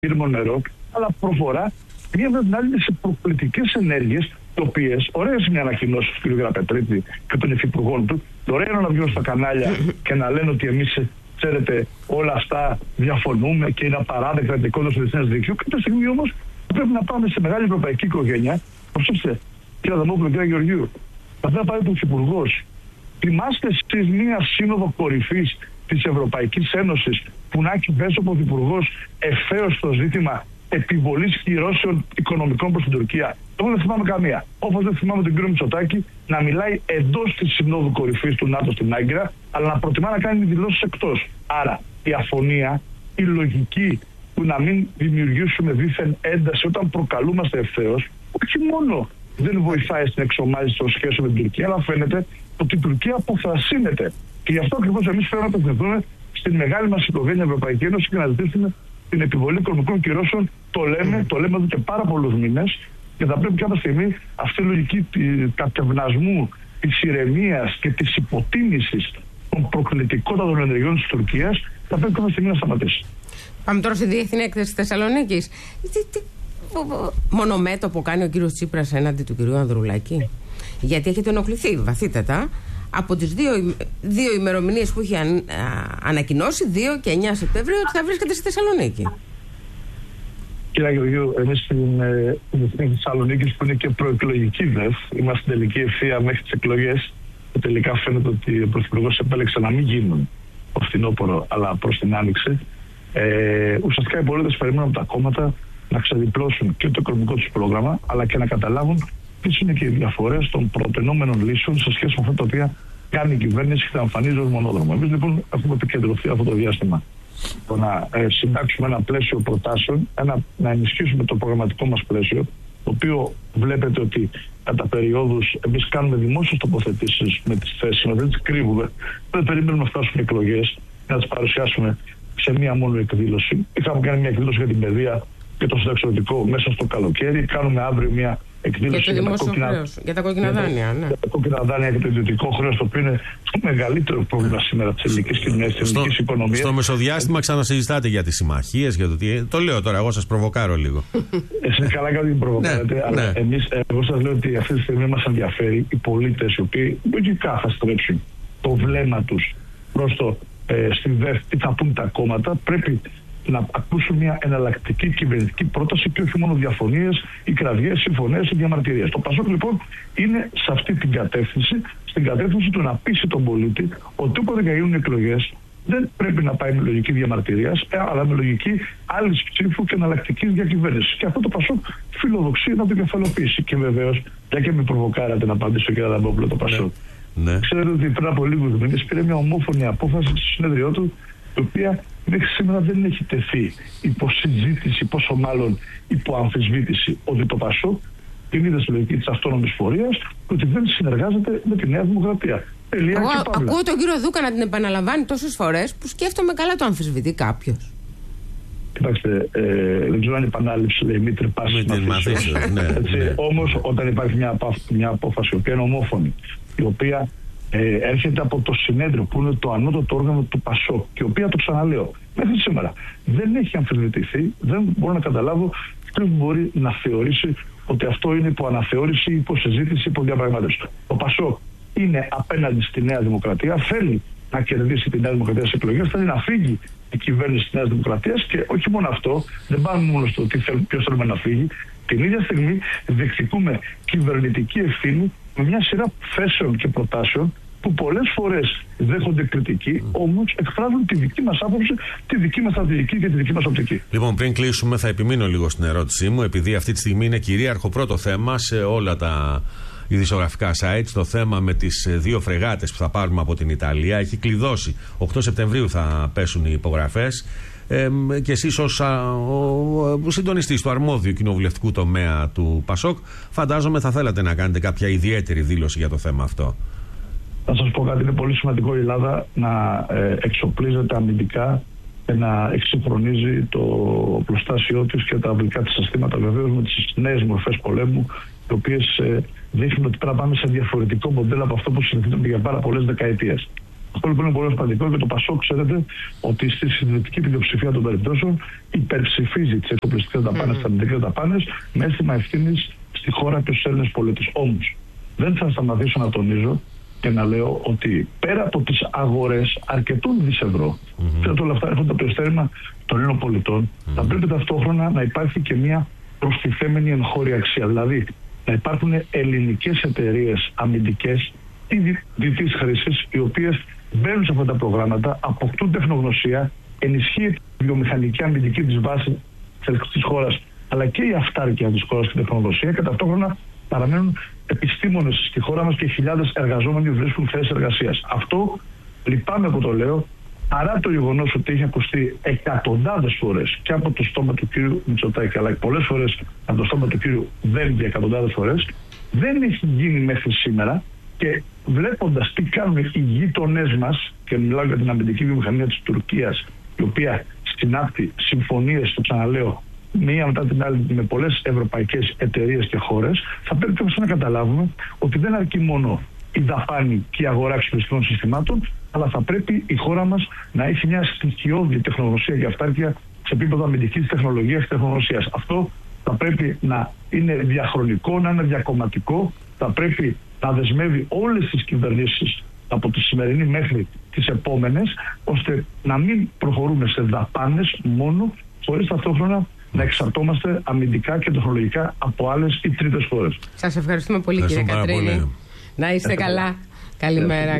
ήρμο νερό, αλλά προχωρά μία με την άλλη σε προκλητικές ενέργειες, οι οποίες, ωραίες είναι οι ανακοινώσεις του κ. Γραπετρίτη και των υφυπουργών του, ωραία είναι να βγουν στα κανάλια και να λένε ότι εμείς, ξέρετε, όλα αυτά διαφωνούμε και είναι απαράδεκτα αντικόντως του διεθνές δικαίου. Κάποια στιγμή όμως πρέπει να πάμε σε μεγάλη ευρωπαϊκή οικογένεια. Προσέξτε, κ. Αδαμόπουλο και κ. Γεωργίου, θα πάει ο Υφυπουργός. Θυμάστε εσείς μία σύνοδο κορυφής της Ευρωπαϊκής Ένωσης που να έχει πέσει ο Πρωθυπουργός ευθέως στο ζήτημα επιβολής κυρώσεων οικονομικών προς την Τουρκία? Εγώ δεν θυμάμαι καμία. Όπως δεν θυμάμαι τον κύριο Μητσοτάκη να μιλάει εντός της συνόδου κορυφής του ΝΑΤΟ στην Άγκυρα, αλλά να προτιμά να κάνει δηλώσεις εκτός. Άρα η αφωνία, η λογική του να μην δημιουργήσουμε δίθεν ένταση όταν προκαλούμαστε ευθέως, όχι μόνο δεν βοηθάει στην εξομάλυνση των σχέσεων με την Τουρκία, αλλά φαίνεται ότι η Τουρκία αποθρασύνεται. Και γι' αυτό ακριβώς εμείς πρέπει να απευθυνθούμε στην μεγάλη μας οικογένεια Ευρωπαϊκή Ένωση και να ζητήσουμε την επιβολή οικονομικών κυρώσεων. Το λέμε εδώ και πάρα πολλούς μήνες και θα πρέπει κάποια στιγμή αυτή η λογική κατευνασμού, της ηρεμίας και της υποτίμησης των προκλητικότατων ενεργειών της Τουρκίας θα πρέπει κάποια στιγμή να σταματήσει. Πάμε τώρα στη διεθνή έκθεση της Θεσσαλονίκης. Μονομέτωπο κάνει ο κύριος Τσίπρας έναντι του κυρίου Ανδρουλάκη? Γιατί έχετε ενοχληθεί βαθύτατα από τις δύο ημερομηνίες που έχει ανακοινώσει, 2 και 9 Σεπτεμβρίου, ότι θα βρίσκεται στη Θεσσαλονίκη. Κύριε Γεωργίου, εμείς στην Θεσσαλονίκη, που είναι και προεκλογική ΔΕΦ, είμαστε στην τελική ευθεία μέχρι τις εκλογές, και τελικά φαίνεται ότι ο Πρωθυπουργός επέλεξε να μην γίνουν το φθινόπωρο, αλλά προς την Άνοιξη. Ουσιαστικά οι πολίτες περιμένουν από τα κόμματα να ξεδιπλώσουν και το οικονομικό τους πρόγραμμα, αλλά και να καταλάβουν ποιες είναι και οι διαφορές των προτενόμενων λύσεων σε σχέση με αυτά τα οποία κάνει η κυβέρνηση και θα εμφανίζει ως μονόδρομο. Εμείς λοιπόν έχουμε επικεντρωθεί αυτό το διάστημα το να συντάξουμε ένα πλαίσιο προτάσεων, να ενισχύσουμε το προγραμματικό μας πλαίσιο, το οποίο βλέπετε ότι κατά περιόδους εμείς κάνουμε δημόσιες τοποθετήσεις με τις θέσεις μας, δεν τις κρύβουμε, δεν περιμένουμε να φτάσουμε εκλογές και να τις παρουσιάσουμε σε μία μόνο εκδήλωση. Είχαμε κάνει μια εκδήλωση για την παιδεία και το συνταξιοδοτικό μέσα στο καλοκαίρι. Κάνουμε αύριο μια εκδήλωση για τα κόκκινα δάνεια. Για τα κόκκινα δάνεια και το ιδιωτικό χρέος, το οποίο είναι το μεγαλύτερο πρόβλημα σήμερα της ελληνικής κοινωνίας, της ελληνικής οικονομίας. Στο μεσοδιάστημα ξανασυζητάτε για τις συμμαχίες, για το τι. Το λέω τώρα, εγώ σας προβοκάρω λίγο. Εσείς καλά κάνετε την προβοκάρετε, αλλά εγώ σας λέω ότι αυτή τη στιγμή μας ενδιαφέρει οι πολίτες, οι οποίοι λογικά θα στρέψουν το βλέμμα τους προς το στη ΔΕΦ, τι θα πούν τα κόμματα. Πρέπει να ακούσουν μια εναλλακτική κυβερνητική πρόταση και όχι μόνο διαφωνίες ή κραυγές, συμφωνίες ή διαμαρτυρίες. Το ΠΑΣΟΚ λοιπόν είναι σε αυτή την κατεύθυνση, στην κατεύθυνση του να πείσει τον πολίτη ότι όποτε και γίνουν εκλογές δεν πρέπει να πάει με λογική διαμαρτυρίας, αλλά με λογική άλλης ψήφου και εναλλακτικής διακυβέρνησης. Και αυτό το ΠΑΣΟΚ φιλοδοξεί να το κεφαλοποιήσει. Και βεβαίως, για και με προβοκάρατε να απαντήσω στον κ. Αδαμόπουλο το ΠΑΣΟΚ. Ναι. Ξέρετε ότι πριν από λίγους μήνες πήρε μια ομόφωνη απόφαση στο συνέδριό του, η οποία μέχρι σήμερα δεν έχει τεθεί υπό συζήτηση, πόσο μάλλον υπό αμφισβήτηση, ότι το ΠΑΣΟΚ την είδε στη λογική της αυτόνομης πορείας και ότι δεν συνεργάζεται με τη Νέα Δημοκρατία. Εγώ ακούω τον κύριο Δούκα να την επαναλαμβάνει τόσες φορές που σκέφτομαι καλά το αμφισβητεί κάποιος. Κοιτάξτε, δεν ξέρω αν η επανάληψη λέει μη τρυπάσει να αφήσω. Όμως όταν υπάρχει μια απόφαση, η οποία είναι ομόφωνη, η οποία έρχεται από το συνέδριο που είναι το ανώτατο όργανο του ΠΑΣΟΚ και η οποία, το ξαναλέω, μέχρι σήμερα δεν έχει αμφισβητηθεί, δεν μπορώ να καταλάβω ποιος μπορεί να θεωρήσει ότι αυτό είναι υπό αναθεώρηση, υπό συζήτηση, υπό διαπραγμάτευση. Το ΠΑΣΟΚ είναι απέναντι στη Νέα Δημοκρατία, θέλει να κερδίσει τη Νέα Δημοκρατία στις εκλογές, θέλει να φύγει η κυβέρνηση της Νέας Δημοκρατίας και όχι μόνο αυτό, δεν πάμε μόνο στο ποιος θέλουμε να φύγει. Την ίδια στιγμή διεκδικούμε κυβερνητική ευθύνη με μια σειρά θέσεων και προτάσεων που πολλές φορές δέχονται κριτική, όμως εκφράζουν τη δική μας άποψη, τη δική μας στρατηγική και τη δική μας οπτική. Λοιπόν, πριν κλείσουμε, θα επιμείνω λίγο στην ερώτησή μου, επειδή αυτή τη στιγμή είναι κυρίαρχο πρώτο θέμα σε όλα τα ειδησιογραφικά sites. Το θέμα με τις 2 φρεγάτες που θα πάρουμε από την Ιταλία έχει κλειδώσει. 8 Σεπτεμβρίου θα πέσουν οι υπογραφές. Και εσείς ως ο συντονιστής του αρμόδιου κοινοβουλευτικού τομέα του ΠΑΣΟΚ, φαντάζομαι θα θέλατε να κάνετε κάποια ιδιαίτερη δήλωση για το θέμα αυτό. Θα σας πω κάτι, είναι πολύ σημαντικό η Ελλάδα να εξοπλίζεται αμυντικά και να εξυγχρονίζει το οπλοστάσιό της και τα αμυντικά της συστήματα, βεβαίως με τις νέες μορφές πολέμου, οι οποίες δείχνουν ότι πρέπει να πάμε σε διαφορετικό μοντέλο από αυτό που συνηθίζεται για πάρα πολλές δεκαετίες. Αυτό λοιπόν είναι πολύ σημαντικό και το ΠΑΣΟΚ, ξέρετε, ότι στη συντηρητική πλειοψηφία των περιπτώσεων υπερψηφίζει τις εξοπλιστικές δαπάνες, τις αμυντικές δαπάνες, με αίσθημα ευθύνης στη χώρα και στους Έλληνες πολίτες. Όμως, δεν θα σταματήσω να τονίζω και να λέω ότι πέρα από τις αγορές αρκετών δις ευρώ, όλα αυτά έρχονται από το ειστέρημα των Ελλήνων πολιτών, θα πρέπει ταυτόχρονα να υπάρχει και μια προστιθέμενη εγχώρια αξία. Δηλαδή, να υπάρχουν ελληνικές εταιρείες αμυντικές ή διτής χρήσης, οι οποίες μπαίνουν σε αυτά τα προγράμματα, αποκτούν τεχνογνωσία, ενισχύει τη βιομηχανική αμυντική της βάση της χώρας, αλλά και η αυτάρκεια της χώρας και η τεχνογνωσία, και ταυτόχρονα παραμένουν επιστήμονες στη χώρα μας και χιλιάδες εργαζόμενοι βρίσκουν θέσεις εργασίας. Αυτό, λυπάμαι που το λέω, παρά το γεγονός ότι έχει ακουστεί εκατοντάδες φορές και από το στόμα του κύριου Μητσοτάκη, αλλά και πολλές φορές από το στόμα του κύριου Βέντη, εκατοντάδες φορές, δεν έχει γίνει μέχρι σήμερα. Και βλέποντας τι κάνουν οι γείτονές μας, και μιλάω για την αμυντική βιομηχανία της Τουρκίας, η οποία συνάπτει συμφωνίες, το ξαναλέω, μία μετά την άλλη με πολλές ευρωπαϊκές εταιρείες και χώρες, θα πρέπει να καταλάβουμε ότι δεν αρκεί μόνο η δαπάνη και η αγορά εξοπλιστικών συστημάτων, αλλά θα πρέπει η χώρα μας να έχει μια στοιχειώδη τεχνογνωσία και αυτάρκεια σε επίπεδο αμυντικής τεχνολογίας και τεχνογνωσίας. Αυτό θα πρέπει να είναι διαχρονικό, να είναι διακομματικό, θα πρέπει να δεσμεύει όλες τις κυβερνήσεις από τη σημερινή μέχρι τις επόμενες, ώστε να μην προχωρούμε σε δαπάνες μόνο, χωρίς ταυτόχρονα να εξαρτώμαστε αμυντικά και τεχνολογικά από άλλες ή τρίτες χώρες. Σας ευχαριστούμε πολύ, κύριε Κατρίνη. Να είστε καλά. Καλημέρα.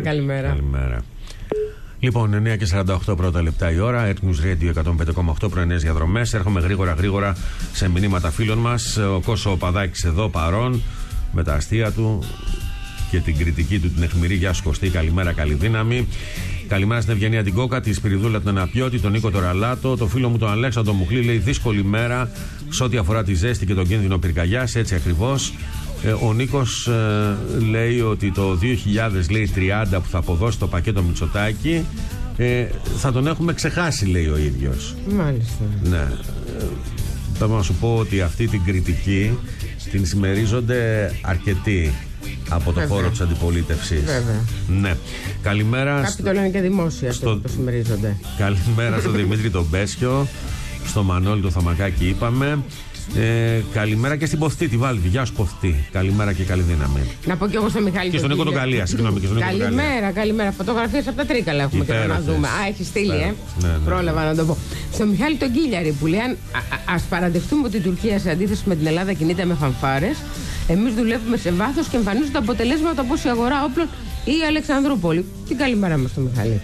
Λοιπόν, 9:48 πρώτα λεπτά η ώρα. News Radio 105,8 πρωινές διαδρομές. Έρχομαι γρήγορα σε μηνύματα φίλων μας. Ο Κώσο Παδάκης εδώ παρόν, με τα αστεία του και την κριτική του την αιχμηρή. Γεια σου Κωστή, καλημέρα, καλή δύναμη. Καλημέρα στην Ευγενία την Κόκα, τη Σπυριδούλα τον Αναπιώτη, τον Νίκο τον Ραλάτο, το φίλο μου τον Αλέξανδρο Μουχλή. Λέει δύσκολη μέρα σε ό,τι αφορά τη ζέστη και τον κίνδυνο πυρκαγιάς, έτσι ακριβώς. Ο Νίκος λέει ότι το 2030 που θα αποδώσει το πακέτο Μητσοτάκη θα τον έχουμε ξεχάσει, λέει ο ίδιος. Μάλιστα. Ναι. Θέλω να σου πω ότι αυτή την κριτική την συμμερίζονται αρκετοί από το χώρο της αντιπολίτευσης. Βέβαια. Ναι. Καλημέρα. Κάποιοι το λένε και δημόσια αυτό που το συμμερίζονται. Καλημέρα στον Δημήτρη τον Πέσιο, στο Μανώλη το Θαμακάκι είπαμε. Καλημέρα και στην Ποθτή, τη Βάλβη. Γεια σου Ποθτή. Καλημέρα και καλή δύναμη. Να πω και εγώ στον Μιχάλη. Και στον Νίκο τον Καλία, συγγνώμη. Καλημέρα. Φωτογραφίες από τα Τρίκαλα έχουμε και να δούμε. Α, έχει στείλει, Ναι. Πρόλαβα να το πω. Στον Μιχάλη τον Κίλιαρη που λέει: ας παραδεχτούμε ότι η Τουρκία σε αντίθεση με την Ελλάδα κινείται με φανφάρες. Εμείς δουλεύουμε σε βάθος και εμφανίζονται αποτελέσματα όπως η αγορά όπλων ή η Αλεξανδρούπολη. Την καλημέρα μας στον Μιχάλη.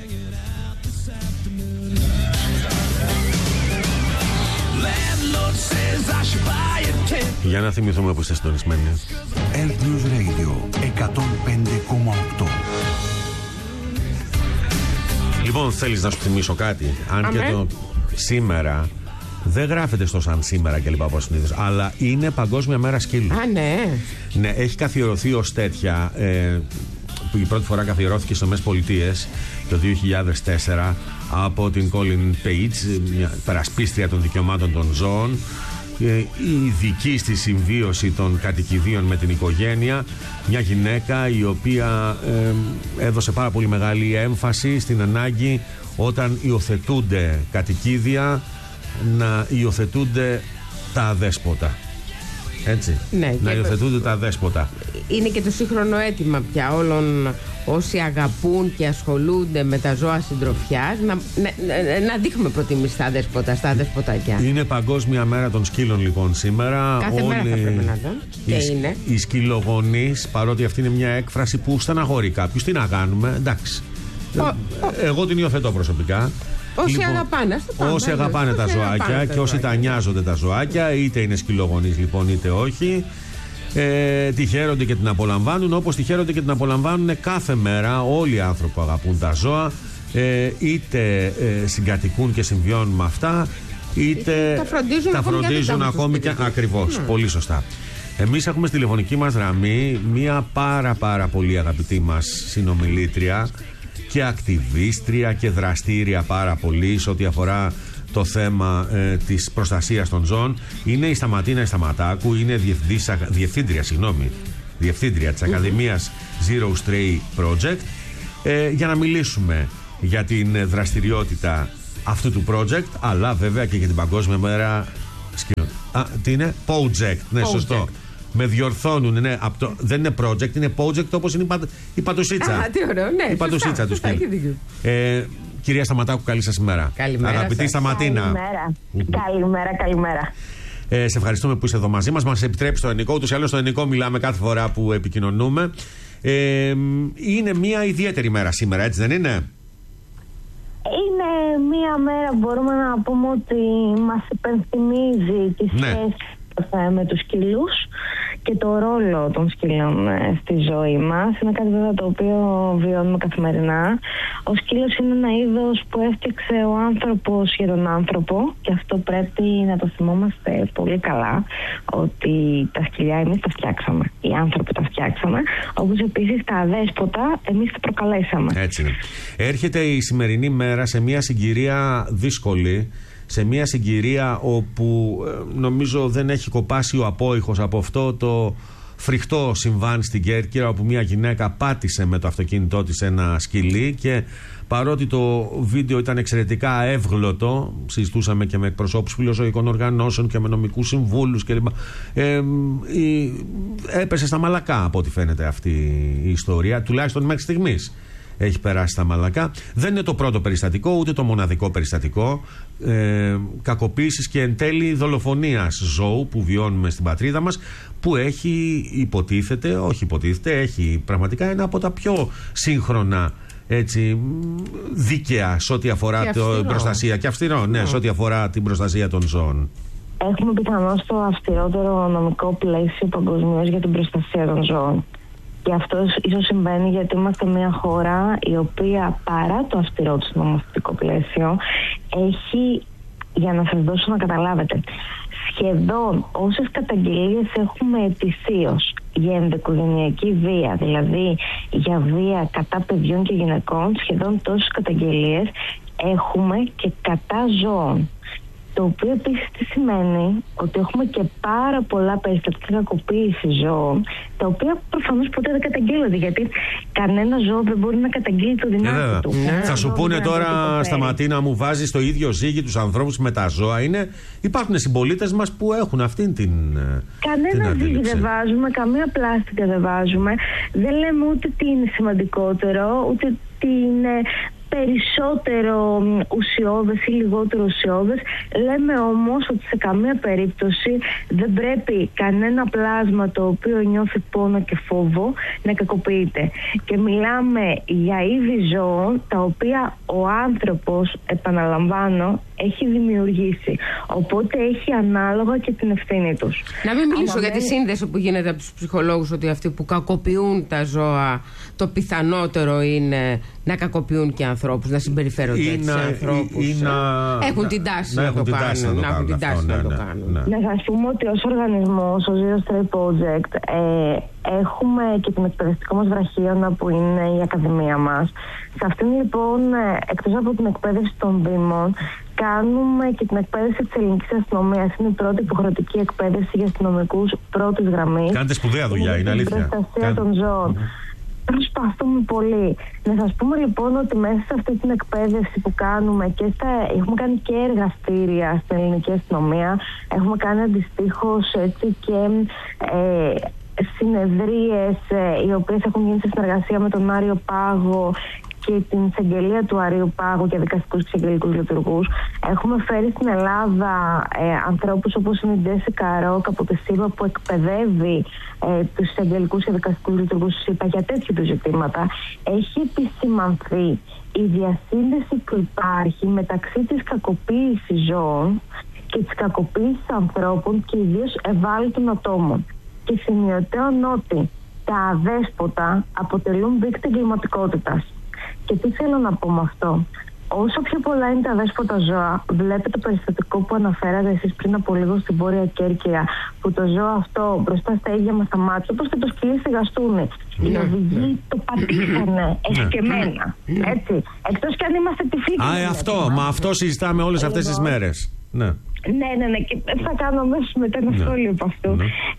Για να θυμηθούμε που είστε συντονισμένοι. News Radio 105,8. Λοιπόν, θέλεις να σου θυμίσω κάτι? Αν και το σήμερα δεν γράφεται στο σαν σήμερα και λοιπά όπως συνήθως, αλλά είναι Παγκόσμια Μέρα Σκύλου. Α, ναι. Ναι, έχει καθιερωθεί ως τέτοια, που η πρώτη φορά καθιερώθηκε στις ΗΠΑ το 2004 από την Colin Page, μια περασπίστρια των δικαιωμάτων των ζώων, η ειδική στη συμβίωση των κατοικιδίων με την οικογένεια, μια γυναίκα η οποία έδωσε πάρα πολύ μεγάλη έμφαση στην ανάγκη όταν υιοθετούνται κατοικίδια να υιοθετούνται τα αδέσποτα. Έτσι. Ναι, να υιοθετούνται τα αδέσποτα. Είναι και το σύγχρονο αίτημα πια όλων όσοι αγαπούν και ασχολούνται με τα ζώα συντροφιάς να δείχνουμε προτίμηση στα αδεσποτάκια. Είναι Παγκόσμια Μέρα των Σκύλων λοιπόν σήμερα. Κάθε μέρα θα πρέπει να το. Και είναι. Οι σκυλογονείς, παρότι αυτή είναι μια έκφραση που στεναχωρεί κάποιους, τι να κάνουμε, εντάξει. Εγώ την υιοθετώ προσωπικά. Όσοι αγαπάνε, όσοι αγαπάνε τα ζωάκια και όσοι τα νοιάζονται τα ζωάκια, είτε είναι σκυλογονείς λοιπόν είτε όχι, τη χαίρονται και την απολαμβάνουν, όπως τη χαίρονται και την απολαμβάνουν κάθε μέρα όλοι οι άνθρωποι που αγαπούν τα ζώα, είτε συγκατοικούν και συμβιώνουν με αυτά, είτε τα φροντίζουν ακόμη και ακριβώς. Πολύ σωστά. Εμείς έχουμε στη τηλεφωνική μας γραμμή μία πάρα πολύ αγαπητή μας συνομιλήτρια και ακτιβίστρια και δραστήρια πάρα πολύ σε ό,τι αφορά το θέμα της προστασίας των ζώων. Είναι η Σταματίνα Σταματάκου, είναι διευθύντρια της Ακαδημίας Zero Stray Project. για να μιλήσουμε για την δραστηριότητα αυτού του project, αλλά βέβαια και για την Παγκόσμια Μέρα Σκηνών. Τι είναι? Project, ναι, σωστό. Με διορθώνουν, ναι. Δεν είναι project, είναι project, όπως είναι η πατουσίτσα. Τι ωραίο, ναι. Η πατουσίτσα του στυλ. Κυρία Σταματάκου, καλή σας ημέρα. Καλημέρα. Αγαπητή Σταματίνα. Καλημέρα. Σε ευχαριστούμε που είστε εδώ μαζί μας. Μας επιτρέπει στο ελληνικό. Ούτως ή άλλως στο ελληνικό μιλάμε κάθε φορά που επικοινωνούμε. Είναι μια ιδιαίτερη μέρα σήμερα, έτσι δεν είναι? Είναι μια μέρα που μπορούμε να πούμε ότι μας υπενθυμίζει τη σχέση με τους σκύλους και το ρόλο των σκύλων στη ζωή μας. Είναι κάτι βέβαια το οποίο βιώνουμε καθημερινά. Ο σκύλος είναι ένα είδος που έφτιαξε ο άνθρωπος για τον άνθρωπο, και αυτό πρέπει να το θυμόμαστε πολύ καλά, ότι τα σκυλιά εμείς τα φτιάξαμε, οι άνθρωποι τα φτιάξαμε, όπως επίσης τα αδέσποτα εμείς τα προκαλέσαμε. Έτσι είναι. Έρχεται η σημερινή μέρα σε μια συγκυρία δύσκολη, σε μια συγκυρία όπου νομίζω δεν έχει κοπάσει ο απόϊχος από αυτό το φρικτό συμβάν στην Κέρκυρα, όπου μια γυναίκα πάτησε με το αυτοκίνητό της ένα σκυλί, και παρότι το βίντεο ήταν εξαιρετικά εύγλωτο, συζητούσαμε και με εκπροσώπους φιλοζωικών οργανώσεων και με νομικούς συμβούλους κλπ. Έπεσε στα μαλακά από ό,τι φαίνεται αυτή η ιστορία, τουλάχιστον μέχρι στιγμής έχει περάσει στα μαλακά. Δεν είναι το πρώτο περιστατικό, ούτε το μοναδικό περιστατικό κακοποίησης και εν τέλει δολοφονίας ζώου που βιώνουμε στην πατρίδα μας, που έχει έχει πραγματικά ένα από τα πιο σύγχρονα, έτσι, δίκαια σε ό,τι αφορά την προστασία, και αυστηρό, σε ό,τι αφορά την προστασία των ζώων. Έχουμε πιθανώς το αυστηρότερο νομικό πλαίσιο παγκοσμίως για την προστασία των ζώων. Και αυτό ίσως συμβαίνει γιατί είμαστε μια χώρα η οποία, παρά το αυστηρό της νομοθετικό πλαίσιο, έχει, για να σας δώσω να καταλάβετε, σχεδόν όσες καταγγελίες έχουμε ετησίως για ενδοοικογενειακή βία, δηλαδή για βία κατά παιδιών και γυναικών, σχεδόν τόσες καταγγελίες έχουμε και κατά ζώων. Το οποίο επίσης τι σημαίνει? Ότι έχουμε και πάρα πολλά περιστατικά κακοποίηση ζώων, τα οποία προφανώς ποτέ δεν καταγγέλλονται, γιατί κανένα ζώο δεν μπορεί να καταγγείλει το δυνάμει του. Θα σου πούνε τώρα, Σταματίνα, μου βάζεις στο ίδιο ζύγι τους ανθρώπους με τα ζώα. Υπάρχουν συμπολίτες μας που έχουν αυτήν την Κανένα ζύγι δεν βάζουμε, καμία πλάστικα δεν βάζουμε. Δεν λέμε ούτε τι είναι σημαντικότερο, ούτε τι είναι περισσότερο ουσιώδες ή λιγότερο ουσιώδες. Λέμε όμως ότι σε καμία περίπτωση δεν πρέπει κανένα πλάσμα το οποίο νιώθει πόνο και φόβο να κακοποιείται. Και μιλάμε για είδη ζώων τα οποία ο άνθρωπος, επαναλαμβάνω, έχει δημιουργήσει. Οπότε έχει ανάλογα και την ευθύνη τους. Να μην μιλήσω για τη σύνδεση που γίνεται από τους ψυχολόγους, ότι αυτοί που κακοποιούν τα ζώα, το πιθανότερο είναι να κακοποιούν και ανθρώπους, να συμπεριφέρονται έτσι σε ανθρώπους. Έχουν την τάση να το κάνουν. Να σας πούμε ότι ως οργανισμός, ως Zero Stray Project, έχουμε και την εκπαιδευτικό μας βραχίωνα που είναι η Ακαδημία μας. Σε αυτήν λοιπόν, εκτός από την εκπαίδευση των Δήμων, κάνουμε και την εκπαίδευση της ελληνικής αστυνομίας. Είναι η πρώτη υποχρεωτική εκπαίδευση για αστυνομικούς πρώτης γραμμής. Κάνετε σπουδαία δουλειά, είναι αλήθεια. Την προστασία των ζώων. Προσπαθούμε πολύ. Να σας πούμε λοιπόν ότι μέσα σε αυτή την εκπαίδευση που κάνουμε έχουμε κάνει και εργαστήρια στην ελληνική αστυνομία. Έχουμε κάνει αντιστοίχως έτσι και συνεδρίες οι οποίες έχουν γίνει σε συνεργασία με τον Άριο Πάγο και την εισαγγελία του Αρείου Πάγου και δικαστικούς και εισαγγελικούς λειτουργούς. Έχουμε φέρει στην Ελλάδα ανθρώπους όπως είναι η Τζέσικα Ροκ από τη ΣΥΠΑ, που εκπαιδεύει τους εισαγγελικούς και δικαστικούς λειτουργούς της ΣΥΠΑ για τέτοιου του ζητήματα. Έχει επισημανθεί η διασύνδεση που υπάρχει μεταξύ της κακοποίησης ζώων και της κακοποίησης ανθρώπων και ιδίως ευάλωτων ατόμων. Και σημειωτέων ότι τα αδέσποτα αποτελούν δείκτη εγκληματικότητας. Και τι θέλω να πω με αυτό? Όσο πιο πολλά είναι τα αδέσποτα ζώα, βλέπετε το περιστατικό που αναφέρατε εσείς πριν από λίγο στην Βόρεια Κέρκυρα, που το ζώο αυτό μπροστά στα ίδια μας τα μάτια, όπως και το σκυλί στη Γαστούνη, οι οδηγοί το πατήσανε εσκεμμένα. Έτσι. Εκτός κι αν είμαστε τυφλοί. Αυτό συζητάμε όλες αυτές τις μέρες. Ναι. Ναι, και θα κάνω αμέσως μετά ένα σχόλιο από αυτού.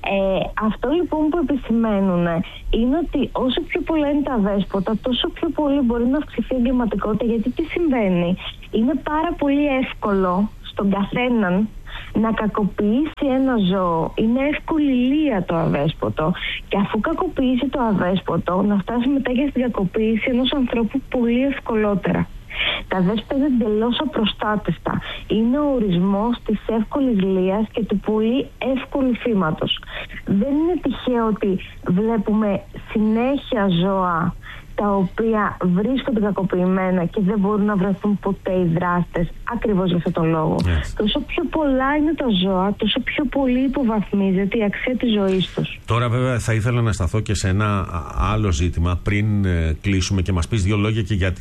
Αυτό λοιπόν που επισημαίνουν είναι ότι όσο πιο πολλά είναι τα δέσποτα, τόσο πιο πολύ μπορεί να αυξηθεί η εγκληματικότητα. Γιατί τι συμβαίνει? Είναι πάρα πολύ εύκολο στον καθέναν να κακοποιήσει ένα ζώο. Είναι εύκολη λία το αδέσποτο, και αφού κακοποιήσει το αδέσποτο, να φτάσει μετά για την κακοποίηση ενός ανθρώπου πολύ ευκολότερα. Τα δέσποτα είναι εντελώς απροστάτευτα. Είναι ο ορισμός της εύκολης λίας και του πολύ εύκολου θύματος. Δεν είναι τυχαίο ότι βλέπουμε συνέχεια ζώα τα οποία βρίσκονται κακοποιημένα και δεν μπορούν να βρεθούν ποτέ οι δράστες, ακριβώς για αυτόν τον λόγο. Τόσο πιο πολλά είναι τα ζώα, τόσο πιο πολύ υποβαθμίζεται η αξία της ζωής τους. Τώρα βέβαια θα ήθελα να σταθώ και σε ένα άλλο ζήτημα πριν κλείσουμε και μας πεις δύο λόγια και για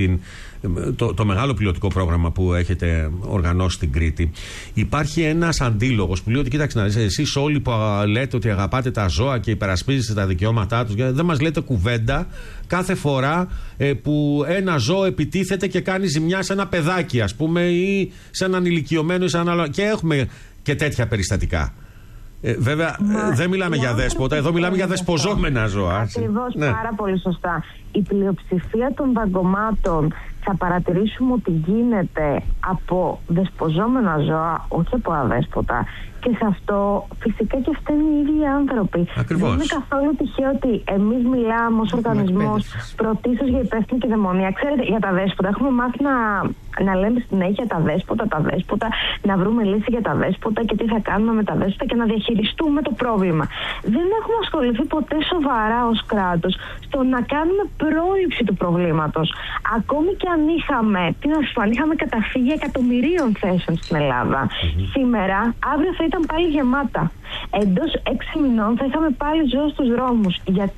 το μεγάλο πιλωτικό πρόγραμμα που έχετε οργανώσει στην Κρήτη. Υπάρχει ένας αντίλογος που λέει ότι κοίταξε να δεις, εσείς όλοι που λέτε ότι αγαπάτε τα ζώα και υπερασπίζεστε τα δικαιώματά τους, δεν μας λέτε κουβέντα κάθε φορά που ένα ζώο επιτίθεται και κάνει ζημιά σε ένα παιδάκι, ας πούμε, ή σε έναν ηλικιωμένο ή σε έναν άλλο. Και έχουμε και τέτοια περιστατικά. Βέβαια, δεν μιλάμε για δέσποτα, εδώ μιλάμε για δεσποζόμενα ζώα. Ακριβώς, πάρα πολύ σωστά. Η πλειοψηφία των δαγκωμάτων θα παρατηρήσουμε ότι γίνεται από δεσποζόμενα ζώα, όχι από αδέσποτα. Και σε αυτό φυσικά και φταίνουν οι ίδιοι άνθρωποι. Ακριβώς. Δεν είναι καθόλου τυχαίο ότι εμείς μιλάμε ως οργανισμός πρωτίστως για υπεύθυνη κυδαιμονία. Ξέρετε, για τα δέσποτα έχουμε μάθει να λέμε συνέχεια τα δέσποτα, να βρούμε λύση για τα δέσποτα και τι θα κάνουμε με τα δέσποτα και να διαχειριστούμε το πρόβλημα. Δεν έχουμε ασχοληθεί ποτέ σοβαρά ως κράτος στο να κάνουμε πρόληψη του προβλήματος. Ακόμη και αν είχαμε καταφύγει εκατομμυρίων θέσεων στην Ελλάδα, σήμερα, αύριο θα ήταν πάλι γεμάτα. Εντός 6 μηνών θα είχαμε πάλι ζώα στους δρόμους.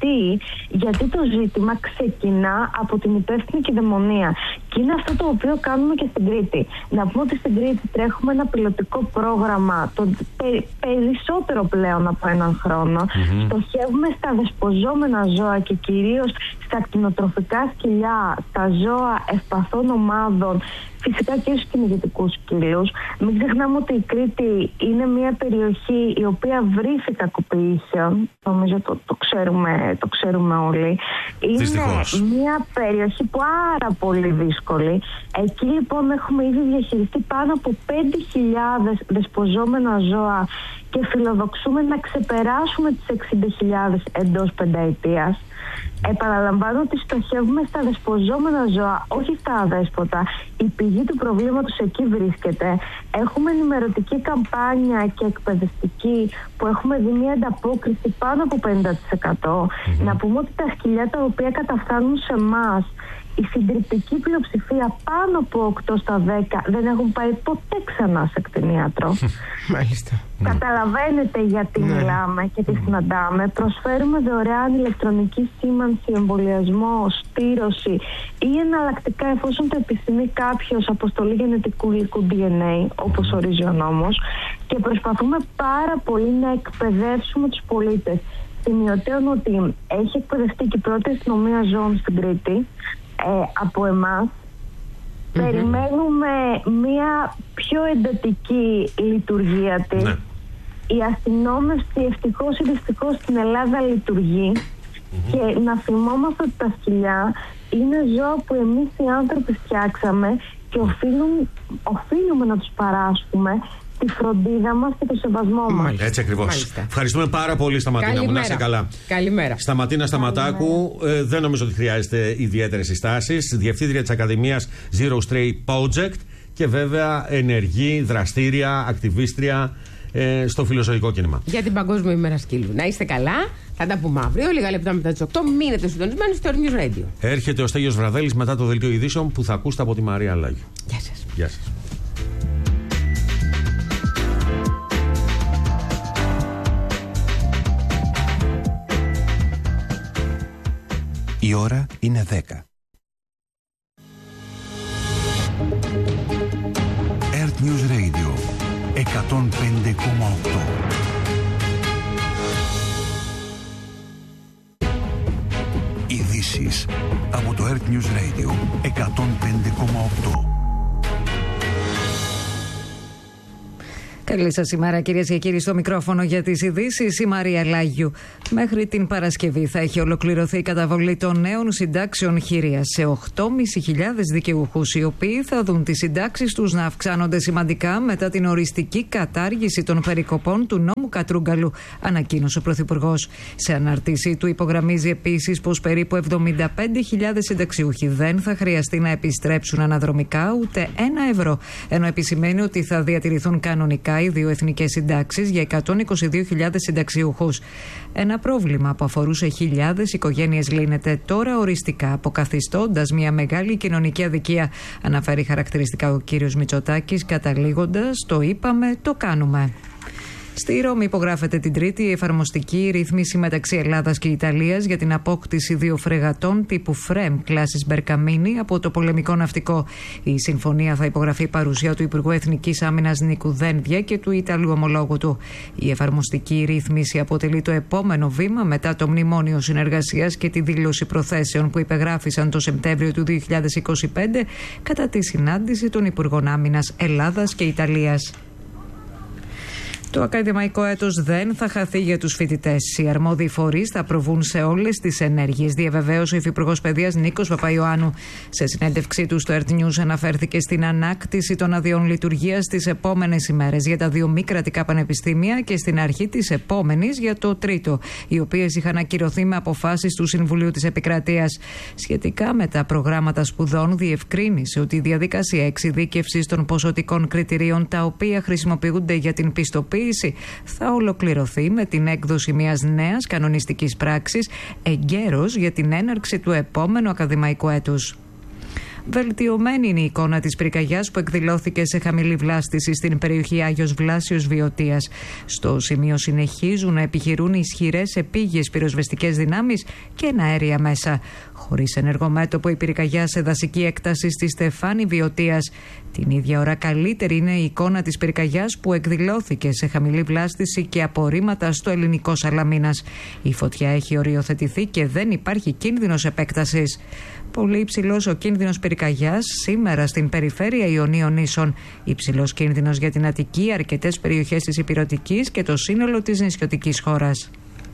Γιατί το ζήτημα ξεκινά από την υπεύθυνη κυδαιμονία. Και είναι αυτό το οποίο κάνουμε και στην Κρήτη. Να πούμε ότι στην Κρήτη τρέχουμε ένα πιλωτικό πρόγραμμα, το περισσότερο πλέον από έναν χρόνο. Στοχεύουμε στα δεσποζόμενα ζώα και κυρίως στα κτηνοτροφικά σκυλιά, τα ζώα ευπαθών ομάδων, φυσικά και στους κυνηγετικούς σκύλους. Μην ξεχνάμε ότι η Κρήτη είναι μια περιοχή η οποία βρήθη κακοποιήσεων. Νομίζω το ξέρουμε όλοι. Δυστυχώς. Είναι μια περιοχή πάρα πολύ δύσκολη. Εκεί λοιπόν έχουμε ήδη διαχειριστεί πάνω από 5.000 δεσποζόμενα ζώα και φιλοδοξούμε να ξεπεράσουμε τις 60.000 εντός πενταετίας. Επαναλαμβάνω ότι στοχεύουμε στα δεσποζόμενα ζώα, όχι στα αδέσποτα. Η πηγή του προβλήματος εκεί βρίσκεται. Έχουμε ενημερωτική καμπάνια και εκπαιδευτική που έχουμε δει μια ανταπόκριση πάνω από 50%. Να πούμε ότι τα σκυλιά τα οποία καταφθάνουν σε εμάς, η συντριπτική πλειοψηφία πάνω από 8 στα 10 δεν έχουν πάει ποτέ ξανά σε κτηνίατρο. Μάλιστα. Καταλαβαίνετε γιατί μιλάμε και τι συναντάμε. Προσφέρουμε δωρεάν ηλεκτρονική σήμανση, εμβολιασμό, στήρωση ή εναλλακτικά, εφόσον το επιθυμεί κάποιος, αποστολή γενετικού υλικού DNA, όπως ορίζει ο νόμος. Και προσπαθούμε πάρα πολύ να εκπαιδεύσουμε τους πολίτες. Σημειωτέων ότι έχει εκπαιδευτεί και η πρώτη αστυνομία ζώων στην Κρήτη από εμάς. Περιμένουμε μια πιο εντατική λειτουργία της. Η αστυνόμευση ευτυχώς ή δυστυχώς στην Ελλάδα λειτουργεί. Και να θυμόμαστε ότι τα σκυλιά είναι ζώα που εμείς οι άνθρωποι φτιάξαμε και οφείλουμε να τους παράσχουμε τη φροντίδα μας και το σεβασμό μας. Έτσι ακριβώς. Ευχαριστούμε πάρα πολύ, Σταματίνα μου. Να είσαι καλά. Καλημέρα. Σταματίνα Σταματάκου, δεν νομίζω ότι χρειάζεται ιδιαίτερες συστάσεις. Διευθύντρια της Ακαδημίας Zero Stray Project και βέβαια ενεργή, δραστήρια, ακτιβίστρια στο φιλοζωικό κίνημα. Για την Παγκόσμια ημέρα σκύλου. Να είστε καλά. Θα τα πούμε αύριο, λίγα λεπτά μετά τις 8. Μείνετε συντονισμένοι στο News Radio. Έρχεται ο Στέλιος Βραδέλης μετά το δελτίο ειδήσεων που θα ακούσετε από τη Μαρία Αλλάγιο. Γεια σας. Γεια σας. Η ώρα είναι 10. Earth News Radio 105,8. Ειδήσεις από το Earth News Radio 105,8. Καλή σας ημέρα, κυρίες και κύριοι. Στο μικρόφωνο για τις ειδήσεις η Μαρία Λάγιου. Μέχρι την Παρασκευή θα έχει ολοκληρωθεί η καταβολή των νέων συντάξεων χειρίας σε 8.500 δικαιούχους, οι οποίοι θα δουν τις συντάξεις τους να αυξάνονται σημαντικά μετά την οριστική κατάργηση των περικοπών του νόμου Κατρούγκαλου, ανακοίνωσε ο Πρωθυπουργός. Σε αναρτήσή του υπογραμμίζει επίσης πως περίπου 75.000 συνταξιούχοι δεν θα χρειαστεί να επιστρέψουν αναδρομικά ούτε €1, ενώ επισημαίνει ότι θα διατηρηθούν κανονικά οι δύο εθνικές συντάξεις για 122.000 συνταξιούχους. Ένα πρόβλημα που αφορούσε χιλιάδες οικογένειες λύνεται τώρα οριστικά, αποκαθιστώντας μια μεγάλη κοινωνική αδικία, αναφέρει χαρακτηριστικά ο κύριος Μητσοτάκης, καταλήγοντας «το είπαμε, το κάνουμε». Στη Ρώμη υπογράφεται την Τρίτη η εφαρμοστική ρύθμιση μεταξύ Ελλάδας και Ιταλίας για την απόκτηση δύο φρεγατών τύπου ΦΡΕΜ κλάσης Μπερκαμίνη από το πολεμικό ναυτικό. Η συμφωνία θα υπογραφεί παρουσία του Υπουργού Εθνικής Άμυνας Νίκου Δένδια και του Ιταλού ομολόγου του. Η εφαρμοστική ρύθμιση αποτελεί το επόμενο βήμα μετά το Μνημόνιο Συνεργασίας και τη δήλωση προθέσεων που υπεγράφησαν το Σεπτέμβριο του 2025 κατά τη συνάντηση των Υπουργών Άμυνας Ελλάδας και Ιταλίας. Το ακαδημαϊκό έτος δεν θα χαθεί για τους φοιτητές. Οι αρμόδιοι φορείς θα προβούν σε όλες τις ενέργειες, διαβεβαίωσε ο Υφυπουργός Παιδείας Νίκος Παπαϊωάννου. Σε συνέντευξή του στο Earth News αναφέρθηκε στην ανάκτηση των αδειών λειτουργίας τις επόμενες ημέρες για τα δύο μη κρατικά πανεπιστήμια και στην αρχή της επόμενης για το τρίτο, οι οποίες είχαν ακυρωθεί με αποφάσεις του Συμβουλίου της Επικρατείας. Σχετικά με τα προγράμματα σπουδών, διευκρίνησε ότι η διαδικασία εξειδίκευσης των ποσοτικών κριτηρίων τα οποία χρησιμοποιούνται για την πιστοποίηση θα ολοκληρωθεί με την έκδοση μιας νέας κανονιστικής πράξης εγκαίρως για την έναρξη του επόμενου ακαδημαϊκού έτους. Βελτιωμένη είναι η εικόνα της πυρκαγιάς που εκδηλώθηκε σε χαμηλή βλάστηση στην περιοχή Άγιος Βλάσιος Βιωτίας. Στο σημείο συνεχίζουν να επιχειρούν ισχυρές επίγειες πυροσβεστικές δυνάμεις και εναέρια μέσα. Χωρίς ενεργό μέτωπο η πυρκαγιά σε δασική έκταση στη Στεφάνη Βιωτίας. Την ίδια ώρα καλύτερη είναι η εικόνα της πυρκαγιάς που εκδηλώθηκε σε χαμηλή βλάστηση και απορρίμματα στο ελληνικό Σαλαμίνας. Η φωτιά έχει οριοθετηθεί και δεν υπάρχει κίνδυνος επέκτασης. Πολύ υψηλός ο κίνδυνος πυρκαγιάς σήμερα στην περιφέρεια Ιωνίων Νήσων. Υψηλός κίνδυνος για την Αττική, αρκετές περιοχές της Ηπειρωτικής και το σύνολο της νησιωτικής χώρας.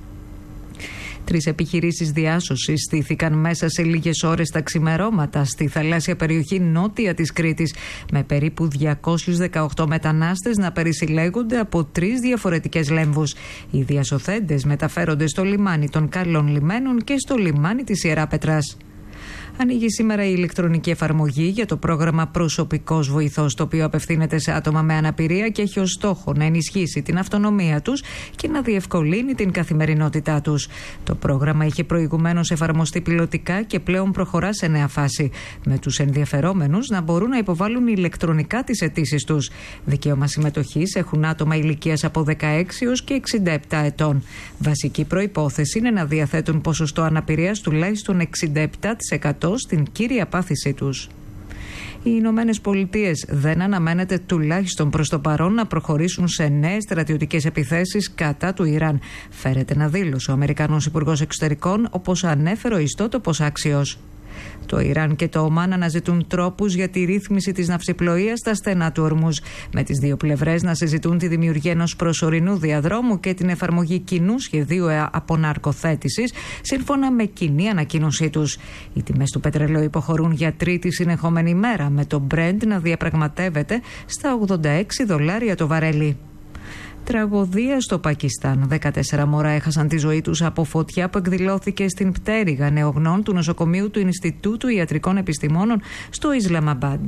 3 επιχειρήσεις διάσωσης στήθηκαν μέσα σε λίγες ώρες τα ξημερώματα στη θαλάσσια περιοχή νότια της Κρήτης, με περίπου 218 μετανάστες να περισυλλέγονται από 3 διαφορετικές λέμβους. Οι διασωθέντες μεταφέρονται στο λιμάνι των Καλών Λιμένων και στο λιμάνι της Ιεράπετρας. Ανοίγει σήμερα η ηλεκτρονική εφαρμογή για το πρόγραμμα Προσωπικός Βοηθός, το οποίο απευθύνεται σε άτομα με αναπηρία και έχει ως στόχο να ενισχύσει την αυτονομία τους και να διευκολύνει την καθημερινότητά τους. Το πρόγραμμα είχε προηγουμένως εφαρμοστεί πιλωτικά και πλέον προχωρά σε νέα φάση, με τους ενδιαφερόμενους να μπορούν να υποβάλουν ηλεκτρονικά τις αιτήσεις τους. Δικαίωμα συμμετοχής έχουν άτομα ηλικίας από 16 έως και 67 ετών. Βασική προϋπόθεση είναι να διαθέτουν ποσοστό αναπηρίας τουλάχιστον 67% στην κύρια πάθησή τους. Οι Ηνωμένες Πολιτείες δεν αναμένεται τουλάχιστον προς το παρόν να προχωρήσουν σε νέες στρατιωτικές επιθέσεις κατά του Ιράν. Φέρεται να δήλωσε ο Αμερικανός Υπουργός Εξωτερικών, όπως ανέφερε ο ιστότοπος Άξιος. Το Ιράν και το Ομάν αναζητούν τρόπους για τη ρύθμιση της ναυσιπλοείας στα στενά του Ορμούζ, με τις δύο πλευρές να συζητούν τη δημιουργία ενός προσωρινού διαδρόμου και την εφαρμογή κοινού σχεδίου αποναρκοθέτησης, σύμφωνα με κοινή ανακοίνωσή τους. Οι τιμές του πετρελαίου υποχωρούν για τρίτη συνεχόμενη μέρα, με το Brent να διαπραγματεύεται στα $86 το βαρέλι. Τραγωδία στο Πακιστάν. 14 μωρά έχασαν τη ζωή τους από φωτιά που εκδηλώθηκε στην πτέρυγα νεογνών του νοσοκομείου του Ινστιτούτου Ιατρικών Επιστημόνων στο Ισλαμαμπάντ.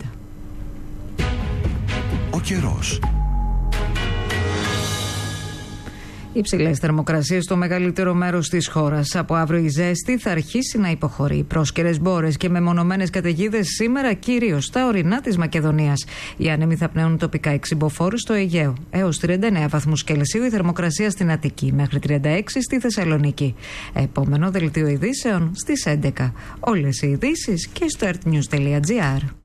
Ο καιρός. Υψηλές θερμοκρασίες στο μεγαλύτερο μέρος της χώρας. Από αύριο η ζέστη θα αρχίσει να υποχωρεί. Πρόσκαιρες μπόρες και μεμονωμένες καταιγίδες σήμερα κυρίως στα ορεινά της Μακεδονίας. Οι άνεμοι θα πνέουν τοπικά εξυμποφόρους στο Αιγαίο. Έως 39 βαθμούς Κελσίου η θερμοκρασία στην Αττική, μέχρι 36 στη Θεσσαλονίκη. Επόμενο δελτίο ειδήσεων στις 11. Όλες οι ειδήσεις και στο earthnews.gr.